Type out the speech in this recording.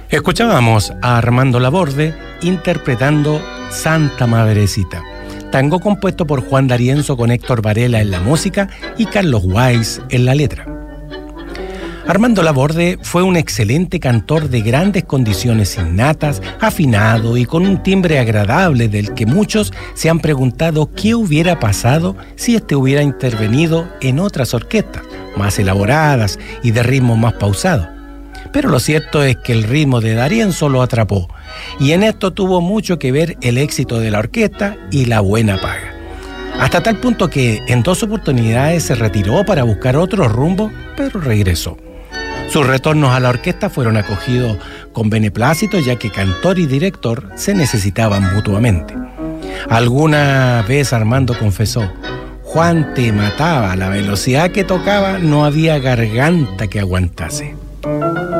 Escuchábamos a Armando Laborde interpretando Santa Madrecita, tango compuesto por Juan D'Arienzo con Héctor Varela en la música y Carlos Weiss en la letra. Armando Laborde fue un excelente cantor de grandes condiciones innatas, afinado y con un timbre agradable del que muchos se han preguntado qué hubiera pasado si hubiera intervenido en otras orquestas, más elaboradas y de ritmo más pausado. Pero lo cierto es que el ritmo de D'Arienzo lo atrapó, y en esto tuvo mucho que ver el éxito de la orquesta y la buena paga. Hasta tal punto que en 2 oportunidades se retiró para buscar otro rumbo, pero regresó. Sus retornos a la orquesta fueron acogidos con beneplácito, ya que cantor y director se necesitaban mutuamente. Alguna vez Armando confesó: Juan te mataba, a la velocidad que tocaba no había garganta que aguantase.